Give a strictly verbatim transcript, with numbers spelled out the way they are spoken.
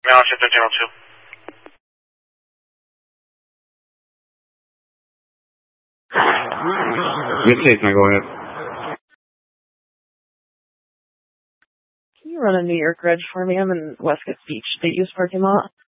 Now it's at channel two. Midtaste, now go ahead. Can you run a New York Reg for me? I'm in Westgate Beach. They use parking lot.